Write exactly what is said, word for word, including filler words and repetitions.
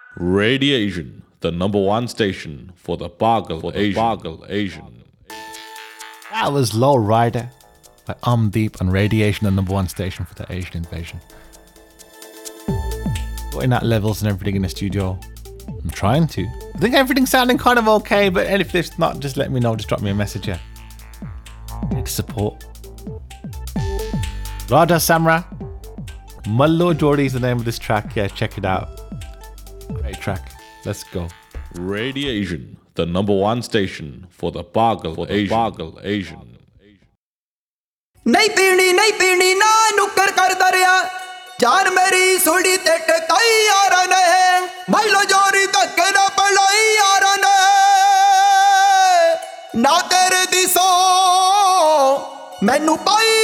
Radiation, the number one station for the Pagal for the Asian. Pagal Asian. That was Low Rider by Omdeep on Radiation, the number one station for the Asian invasion. Putting out levels and everything in the studio. I'm trying to. I think everything's sounding kind of okay, but if it's not, just let me know. Just drop me a message here. Need support. Raja Samra. Mallo Jodi is the name of this track. Yeah, check it out. Great track. Let's go. Radiation, the number one station for the Pagal for the Asian. Pagal Asian. नहीं पीनी नहीं पीनी ना नुक्कर कर दरिया जान मेरी सोड़ी ते टकाई यारा ने माइलो जोरी तक ना पलाई यारा ने ना कर दिसो मैनू पाई